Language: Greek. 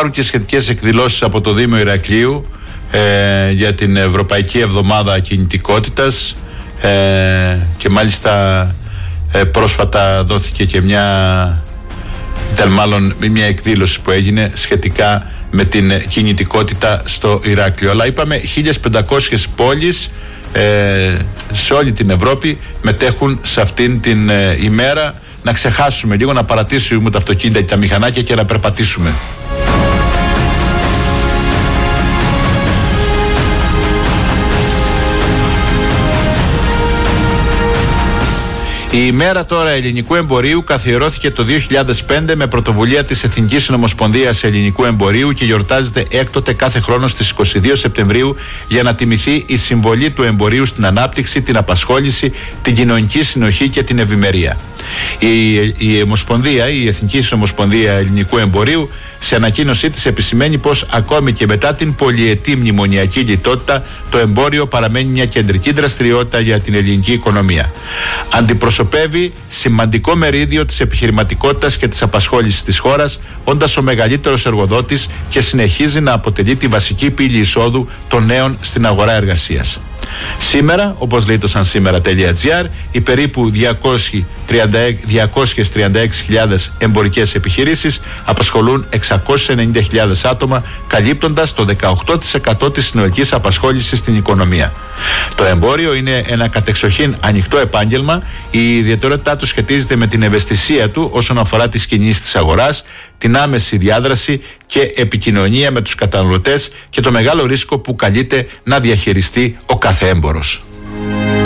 Υπάρχουν και σχετικές εκδηλώσεις από το Δήμο Ηρακλείου για την Ευρωπαϊκή Εβδομάδα Κινητικότητας και μάλιστα πρόσφατα δόθηκε και μια εκδήλωση που έγινε σχετικά με την κινητικότητα στο Ηράκλειο. Αλλά είπαμε 1.500 πόλεις σε όλη την Ευρώπη μετέχουν σε αυτήν την ημέρα. Να ξεχάσουμε λίγο, να παρατήσουμε τα αυτοκίνητα και τα μηχανάκια και να περπατήσουμε. Η ημέρα τώρα ελληνικού εμπορίου καθιερώθηκε το 2005 με πρωτοβουλία της Εθνικής Συνομοσπονδίας Ελληνικού Εμπορίου και γιορτάζεται έκτοτε κάθε χρόνο στις 22 Σεπτεμβρίου για να τιμηθεί η συμβολή του εμπορίου στην ανάπτυξη, την απασχόληση, την κοινωνική συνοχή και την ευημερία. Η Εθνική Συνομοσπονδία Ελληνικού Εμπορίου σε ανακοίνωσή της επισημαίνει πως ακόμη και μετά την πολυετή μνημονιακή λιτότητα το εμπόριο παραμένει μια κεντρική δραστηριότητα για την ελληνική οικονομία. Αντιπροσωπεύει σημαντικό μερίδιο της επιχειρηματικότητας και της απασχόλησης της χώρας, όντας ο μεγαλύτερος εργοδότης και συνεχίζει να αποτελεί τη βασική πύλη εισόδου των νέων στην αγορά εργασίας. Σήμερα, όπως λέει το sansimera.gr, οι περίπου 236.000 εμπορικές επιχειρήσεις απασχολούν 690.000 άτομα, καλύπτοντας το 18% της συνολικής απασχόλησης στην οικονομία. Το εμπόριο είναι ένα κατεξοχήν ανοιχτό επάγγελμα. Η ιδιαιτερότητά του σχετίζεται με την ευαισθησία του όσον αφορά τις κινήσεις της αγοράς, την άμεση διάδραση και επικοινωνία με τους καταναλωτές και το μεγάλο ρίσκο που καλείται να διαχειριστεί ο κάθε έμπορος.